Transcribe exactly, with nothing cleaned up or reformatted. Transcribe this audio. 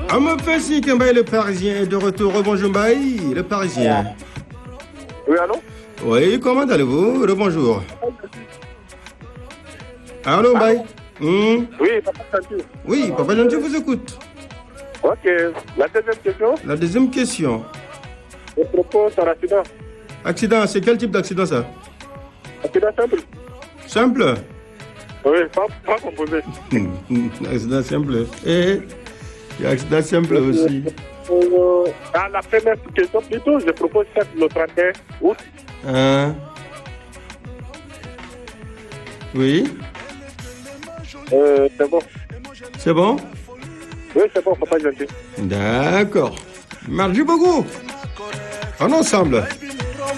On me fait signe que Mbaye, le Parisien, est de retour. Rebonjour Mbaye, le Parisien. Oui, allô? Oui, comment allez-vous? Rebonjour. Allô Mbaye? Hum. Oui, papa Gentil. Oui, Papa Gentil vous écoute. Ok. La deuxième question, La deuxième question. je propose un accident. Accident, c'est quel type d'accident ça? Accident simple. Simple? Oui, pas, pas composé. Hum, accident simple. Et il y a accident simple aussi. Euh, dans la première question, plutôt, je propose ça le trente et un août. Hein? Oui? Euh, c'est bon. C'est bon? Oui, c'est bon, papa Gentil. D'accord. Merci beaucoup. En ensemble.